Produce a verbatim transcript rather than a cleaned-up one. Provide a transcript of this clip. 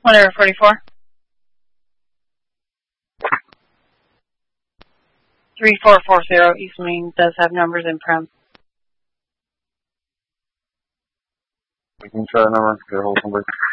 Whatever, forty-four. three four four zero, East Main does have numbers in prem. We can try the number, get a hold of somebody.